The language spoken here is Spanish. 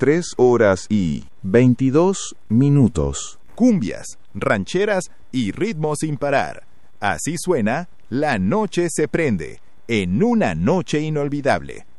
3:22. Cumbias, rancheras y ritmos sin parar. Así suena La Noche se prende, en una noche inolvidable.